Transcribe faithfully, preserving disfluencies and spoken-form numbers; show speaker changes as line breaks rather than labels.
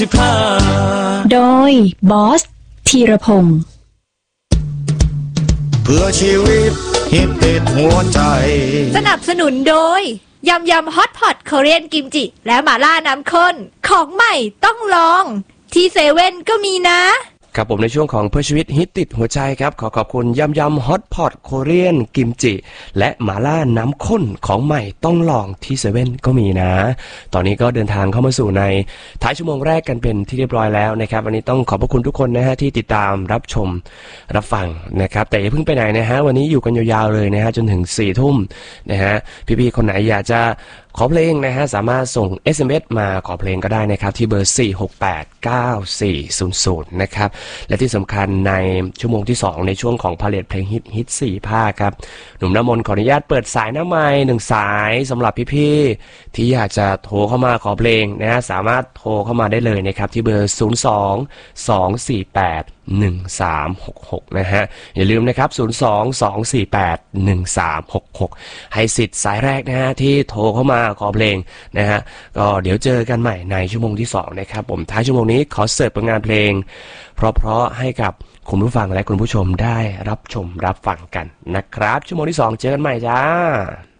โดยบอสธีรพงศ์
เพื่อชีวิตฮิตติดหัวใจ
สนับสนุนโดยยำยำฮอตพอตคอเรียนกิมจิและหม่าล่าน้ำข้นของใหม่ต้องลองที่เซเว่นก็มีนะครับ
ผมในช่วงของเพื่อชีวิตฮิตติดหัวใจครับขอขอบคุณยำยำฮอตพอตโคเรียนกิมจิและหม่าล่าน้ำข้นของใหม่ต้องลองที่เซเว่นก็มีนะตอนนี้ก็เดินทางเข้ามาสู่ในท้ายชั่วโมงแรกกันเป็นที่เรียบร้อยแล้วนะครับวันนี้ต้องขอบพระคุณทุกคนนะฮะที่ติดตามรับชมรับฟังนะครับแต่อย่าเพิ่งไปไหนนะฮะวันนี้อยู่กันยาวๆเลยนะฮะจนถึงสี่ทุ่มนะฮะพี่ๆคนไหนอยากจะขอเพลงนะฮะสามารถส่ง เอส เอ็ม เอส มาขอเพลงก็ได้นะครับที่เบอร์สี่ หก แปด เก้า สี่ ศูนย์ ศูนย์นะครับและที่สำคัญในชั่วโมงที่สองในช่วงของพาเลทเพลงฮิตฮิตสี่ภาคครับหนุ่มน้ำมนต์ขออนุญาตเปิดสายหน้าไมค์หนึ่งสายสำหรับพี่ๆที่อยากจะโทรเข้ามาขอเพลงนะฮะสามารถโทรเข้ามาได้เลยนะครับที่เบอร์ศูนย์ สอง สอง สี่ แปด หนึ่ง สาม หก หกนะฮะอย่าลืมนะครับศูนย์ สอง สอง สี่ แปด หนึ่ง สาม หก หกให้สิทธิ์สายแรกนะฮะที่โทรเข้ามาขอเพลงนะฮะก็เดี๋ยวเจอกันใหม่ในชั่วโมงที่สองนะครับผมท้ายชั่วโมงนี้ขอเสิร์ฟผลงานเพลงเพราะๆให้กับคุณผู้ฟังและคุณผู้ชมได้รับชมรับฟังกันนะครับชั่วโมงที่สองเจอกันใหม่จ้า